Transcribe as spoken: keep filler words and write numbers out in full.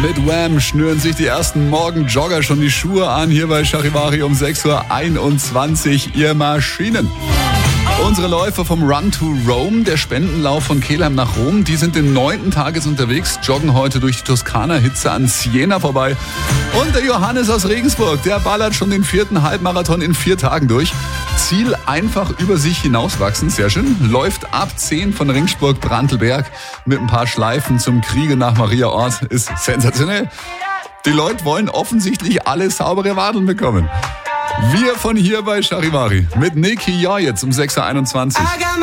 Mit Wham schnüren sich die ersten Morgenjogger schon die Schuhe an. Hier bei Charivari um sechs Uhr einundzwanzig, ihr Maschinen. Unsere Läufer vom Run to Rome, der Spendenlauf von Kelheim nach Rom, die sind den neunten Tages unterwegs, joggen heute durch die Toskana-Hitze an Siena vorbei. Und der Johannes aus Regensburg, der ballert schon den vierten Halbmarathon in vier Tagen durch. Ziel einfach über sich hinauswachsen, sehr schön. Läuft ab zehn von Ringsburg-Brantelberg mit ein paar Schleifen zum Kriege nach Mariaort. Ist sensationell. Die Leute wollen offensichtlich alle saubere Wadeln bekommen. Wir von hier bei Charivari mit Nicky Joy jetzt um sechs Uhr einundzwanzig.